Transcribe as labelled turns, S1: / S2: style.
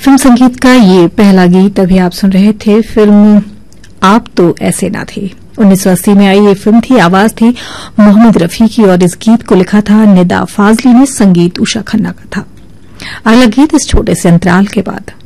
S1: Film संगीत का ये पहला गीत अभी आप सुन रहे थे फिल्म आप तो ऐसे ना थे। 1980 में आई ये फिल्म थी, आवाज थी मोहम्मद रफी की और इस गीत को लिखा था निदा फाजली ने, संगीत उषा खन्ना का था। अगला गीत इस छोटे से अंतराल के बाद।